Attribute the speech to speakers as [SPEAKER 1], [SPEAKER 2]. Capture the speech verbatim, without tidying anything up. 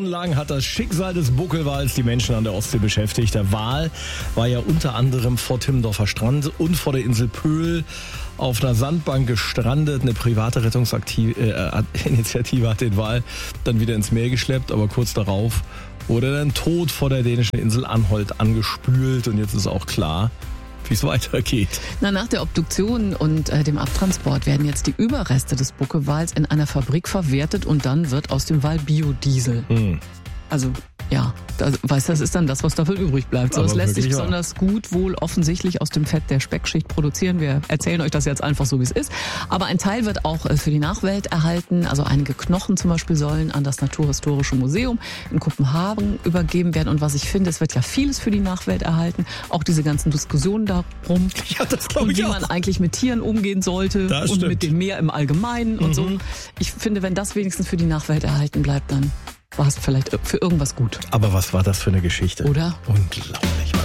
[SPEAKER 1] Wochenlang hat das Schicksal des Buckelwals die Menschen an der Ostsee beschäftigt. Der Wal war ja unter anderem vor Timmendorfer Strand und vor der Insel Pöhl auf einer Sandbank gestrandet. Eine private Rettungsinitiative hat den Wal dann wieder ins Meer geschleppt, aber kurz darauf wurde er dann tot vor der dänischen Insel Anholt angespült. Und jetzt ist auch klar, wie es weitergeht.
[SPEAKER 2] Na, nach der Obduktion und äh, dem Abtransport werden jetzt die Überreste des Buckelwals in einer Fabrik verwertet und dann wird aus dem Wal Biodiesel. Hm. Also ja, das, weißt du, das ist dann das, was davon übrig bleibt. So, es lässt sich besonders wahr. gut wohl offensichtlich aus dem Fett der Speckschicht produzieren. Wir erzählen euch das jetzt einfach so, wie es ist. Aber ein Teil wird auch für die Nachwelt erhalten. Also einige Knochen zum Beispiel sollen an das Naturhistorische Museum in Kopenhagen übergeben werden. Und was ich finde, es wird ja vieles für die Nachwelt erhalten. Auch diese ganzen Diskussionen darum,
[SPEAKER 1] ja, das glaube ich
[SPEAKER 2] wie
[SPEAKER 1] auch.
[SPEAKER 2] man eigentlich mit Tieren umgehen sollte
[SPEAKER 1] das
[SPEAKER 2] und
[SPEAKER 1] stimmt.
[SPEAKER 2] mit dem Meer im Allgemeinen mhm. und so. Ich finde, wenn das wenigstens für die Nachwelt erhalten bleibt, dann war es vielleicht für irgendwas gut.
[SPEAKER 1] Aber was war das für eine Geschichte?
[SPEAKER 2] Oder?
[SPEAKER 1] Unglaublich.